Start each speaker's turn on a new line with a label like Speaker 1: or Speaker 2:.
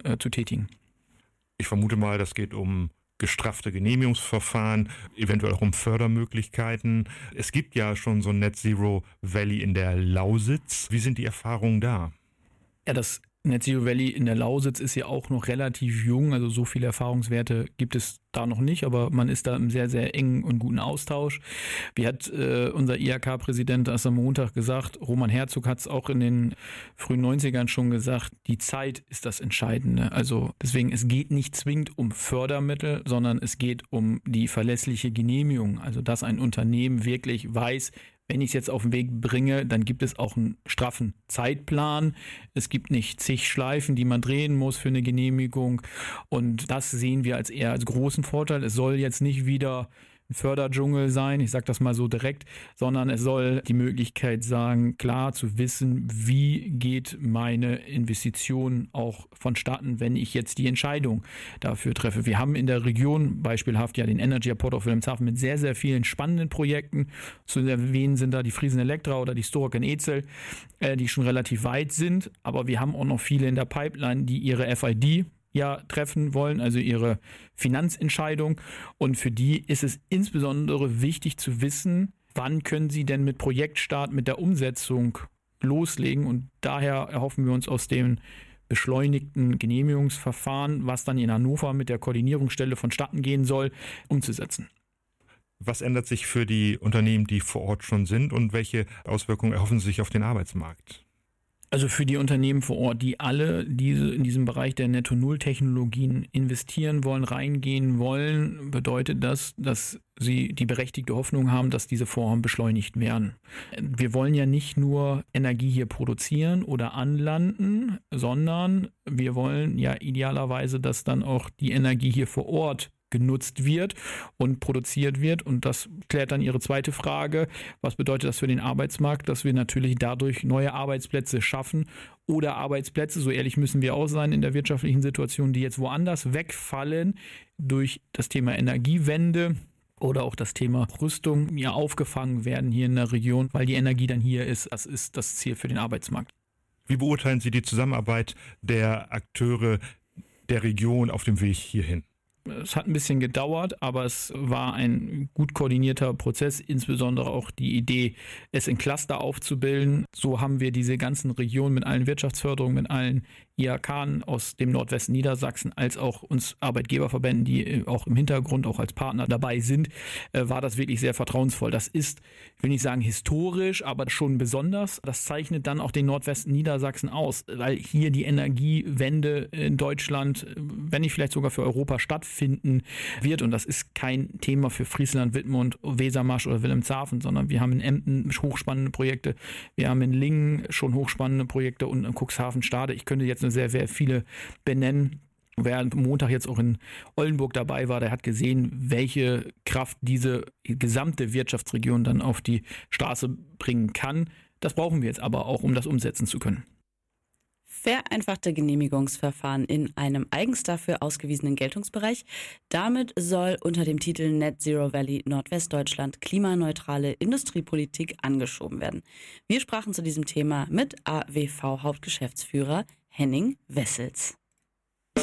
Speaker 1: zu tätigen.
Speaker 2: Ich vermute mal, das geht um gestraffte Genehmigungsverfahren, eventuell auch um Fördermöglichkeiten. Es gibt ja schon so ein Net Zero Valley in der Lausitz. Wie sind die Erfahrungen da?
Speaker 1: Ja, das Net Zero Valley in der Lausitz ist ja auch noch relativ jung, also so viele Erfahrungswerte gibt es da noch nicht, aber man ist da im sehr, sehr engen und guten Austausch. Wie hat unser IHK-Präsident erst am Montag gesagt, Roman Herzog hat es auch in den frühen 90ern schon gesagt, die Zeit ist das Entscheidende. Also deswegen, es geht nicht zwingend um Fördermittel, sondern es geht um die verlässliche Genehmigung. Also dass ein Unternehmen wirklich weiß, wenn ich es jetzt auf den Weg bringe, dann gibt es auch einen straffen Zeitplan. Es gibt nicht zig Schleifen, die man drehen muss für eine Genehmigung. Und das sehen wir als eher als großen Vorteil. Es soll jetzt nicht wieder ein Förderdschungel sein, ich sage das mal so direkt, sondern es soll die Möglichkeit sein, klar zu wissen, wie geht meine Investition auch vonstatten, wenn ich jetzt die Entscheidung dafür treffe. Wir haben in der Region beispielhaft ja den Energy Airport auf Wilhelmshaven mit sehr, sehr vielen spannenden Projekten. Zu erwähnen sind da die Friesen Elektra oder die Stork in Ezel, die schon relativ weit sind, aber wir haben auch noch viele in der Pipeline, die ihre FID treffen wollen, also ihre Finanzentscheidung. Und für die ist es insbesondere wichtig zu wissen, wann können sie denn mit Projektstart, mit der Umsetzung loslegen. Und daher erhoffen wir uns aus dem beschleunigten Genehmigungsverfahren, was dann in Hannover mit der Koordinierungsstelle vonstatten gehen soll, umzusetzen.
Speaker 2: Was ändert sich für die Unternehmen, die vor Ort schon sind, und welche Auswirkungen erhoffen Sie sich auf den Arbeitsmarkt?
Speaker 1: Also für die Unternehmen vor Ort, die alle in diesem Bereich der Netto-Null-Technologien investieren wollen, reingehen wollen, bedeutet das, dass sie die berechtigte Hoffnung haben, dass diese Vorhaben beschleunigt werden. Wir wollen ja nicht nur Energie hier produzieren oder anlanden, sondern wir wollen ja idealerweise, dass dann auch die Energie hier vor Ort genutzt wird und produziert wird. Und das klärt dann Ihre zweite Frage. Was bedeutet das für den Arbeitsmarkt? Dass wir natürlich dadurch neue Arbeitsplätze schaffen oder Arbeitsplätze, so ehrlich müssen wir auch sein in der wirtschaftlichen Situation, die jetzt woanders wegfallen durch das Thema Energiewende oder auch das Thema Rüstung aufgefangen werden hier in der Region, weil die Energie dann hier ist. Das ist das Ziel für den Arbeitsmarkt.
Speaker 2: Wie beurteilen Sie die Zusammenarbeit der Akteure der Region auf dem Weg hierhin?
Speaker 1: Es hat ein bisschen gedauert, aber es war ein gut koordinierter Prozess, insbesondere auch die Idee, es in Cluster aufzubilden. So haben wir diese ganzen Regionen mit allen Wirtschaftsförderungen, mit allen IHK aus dem Nordwesten Niedersachsen, als auch uns Arbeitgeberverbänden, die auch im Hintergrund auch als Partner dabei sind, war das wirklich sehr vertrauensvoll. Das ist, ich will nicht sagen historisch, aber schon besonders. Das zeichnet dann auch den Nordwesten Niedersachsen aus, weil hier die Energiewende in Deutschland, wenn nicht vielleicht sogar für Europa stattfinden wird. Und das ist kein Thema für Friesland, Wittmund, Wesermarsch oder Wilhelmshaven, sondern wir haben in Emden hochspannende Projekte, wir haben in Lingen schon hochspannende Projekte und in Cuxhaven Stade. Ich könnte jetzt sehr, sehr viele benennen. Wer am Montag jetzt auch in Oldenburg dabei war, der hat gesehen, welche Kraft diese gesamte Wirtschaftsregion dann auf die Straße bringen kann. Das brauchen wir jetzt aber auch, um das umsetzen zu können.
Speaker 3: Vereinfachte Genehmigungsverfahren in einem eigens dafür ausgewiesenen Geltungsbereich. Damit soll unter dem Titel Net Zero Valley Nordwestdeutschland klimaneutrale Industriepolitik angeschoben werden. Wir sprachen zu diesem Thema mit AWV-Hauptgeschäftsführer Henning Wessels.